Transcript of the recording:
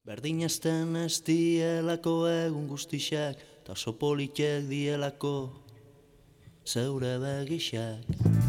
Berdin ezten ez dielako egun guztixak, ta oso politek dielako zeure begixak.